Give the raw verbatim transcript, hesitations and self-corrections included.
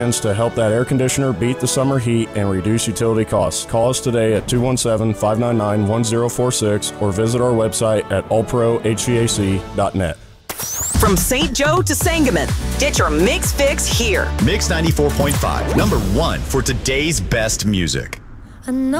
to help that air conditioner beat the summer heat and reduce utility costs. Call us today at two one seven, five nine nine, one zero four six or visit our website at all pro H V A C dot net. From Saint Joe to Sangamon, get your Mix Fix here. Mix ninety-four point five, number one for today's best music. I know